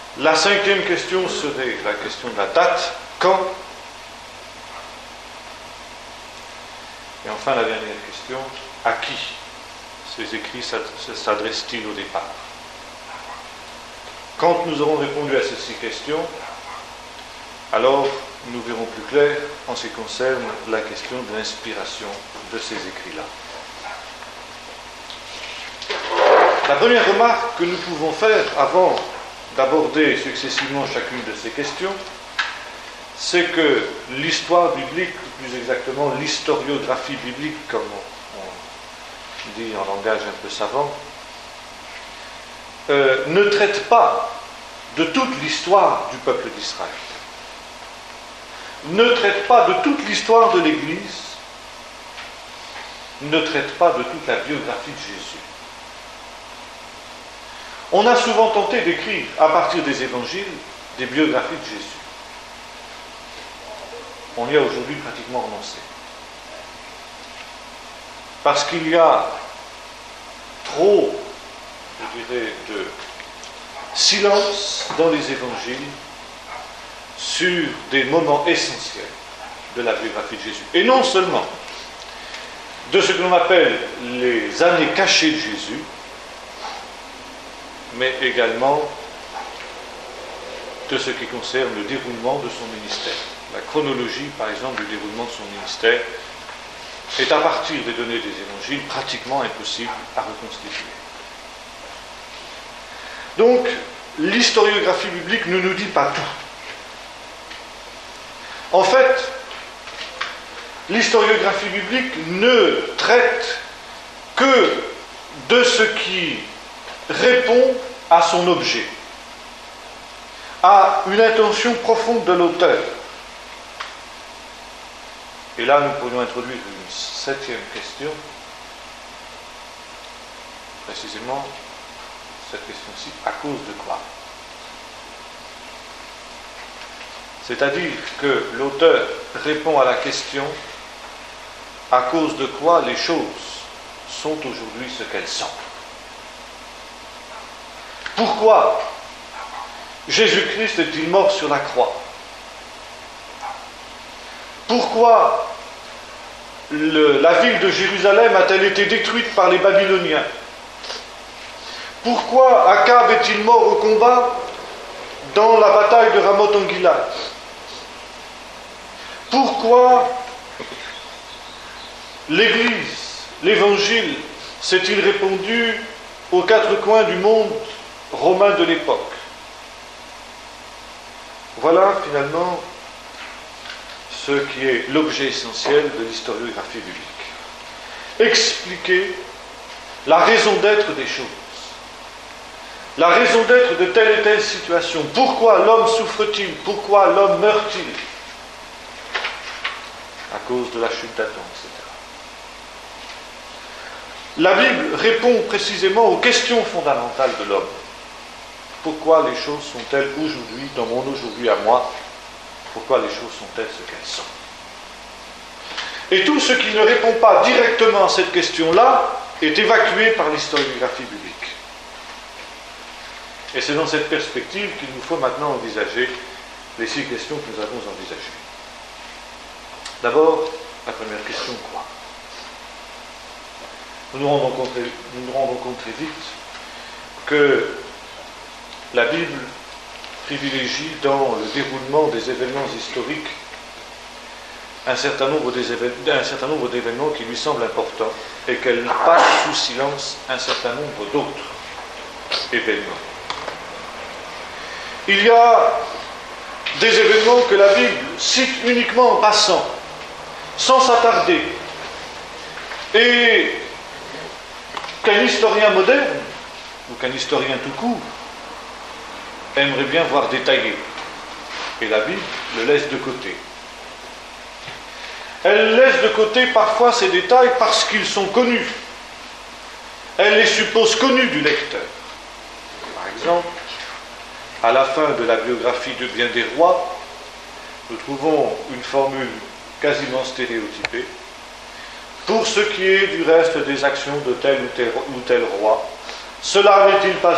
La cinquième question serait la question de la date. Quand? Et enfin, la dernière question, à qui ces écrits s'adressent-ils au départ? Quand nous aurons répondu à ces 6 questions, alors nous verrons plus clair en ce qui concerne la question de l'inspiration de ces écrits-là. La première remarque que nous pouvons faire avant d'aborder successivement chacune de ces questions, c'est que l'histoire biblique, plus exactement l'historiographie biblique, comme on dit en langage un peu savant, ne traite pas de toute l'histoire du peuple d'Israël, ne traite pas de toute l'histoire de l'Église, ne traite pas de toute la biographie de Jésus. On a souvent tenté d'écrire, à partir des évangiles, des biographies de Jésus. On y a aujourd'hui pratiquement renoncé. Parce qu'il y a trop, je dirais, de silence dans les évangiles sur des moments essentiels de la biographie de Jésus. Et non seulement de ce que l'on appelle les années cachées de Jésus, mais également de ce qui concerne le déroulement de son ministère. La chronologie, par exemple, du déroulement de son ministère est, à partir des données des évangiles, pratiquement impossible à reconstituer. Donc, l'historiographie biblique ne nous dit pas tout. En fait, l'historiographie biblique ne traite que de ce qui répond à son objet, à une intention profonde de l'auteur. Et là, nous pourrions introduire une 7e question, précisément cette question-ci, à cause de quoi? C'est-à-dire que l'auteur répond à la question à cause de quoi les choses sont aujourd'hui ce qu'elles sont. Pourquoi Jésus-Christ est-il mort sur la croix? Pourquoi la ville de Jérusalem a-t-elle été détruite par les Babyloniens? Pourquoi Akab est-il mort au combat dans la bataille de Ramoth en Gilad? Pourquoi l'Église, l'Évangile, s'est-il répandu aux 4 coins du monde romain de l'époque? Voilà finalement ce qui est l'objet essentiel de l'historiographie biblique. Expliquer la raison d'être des choses, la raison d'être de telle et telle situation. Pourquoi l'homme souffre-t-il? Pourquoi l'homme meurt-il? À cause de la chute d'Adam, etc. La Bible répond précisément aux questions fondamentales de l'homme. Pourquoi les choses sont-elles aujourd'hui, dans mon aujourd'hui à moi, pourquoi les choses sont-elles ce qu'elles sont? Et tout ce qui ne répond pas directement à cette question-là est évacué par l'historiographie biblique. Et c'est dans cette perspective qu'il nous faut maintenant envisager les 6 questions que nous avons envisagées. D'abord, la première question, quoi? Nous nous rendons compte très vite que la Bible privilégie dans le déroulement des événements historiques un certain nombre d'événements qui lui semblent importants et qu'elle passe sous silence un certain nombre d'autres événements. Il y a des événements que la Bible cite uniquement en passant, sans s'attarder, et qu'un historien moderne, ou qu'un historien tout court, aimerait bien voir détaillé. Et la Bible le laisse de côté. Elle laisse de côté parfois ces détails parce qu'ils sont connus. Elle les suppose connus du lecteur. Par exemple, à la fin de la biographie de bien des rois, nous trouvons une formule quasiment stéréotypée. Pour ce qui est du reste des actions de tel ou tel roi, cela n'est-il pas